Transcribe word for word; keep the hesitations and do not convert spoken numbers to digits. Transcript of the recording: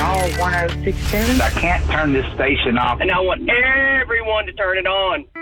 all one oh six seven. I can't turn this station off. And I want everyone to turn it on.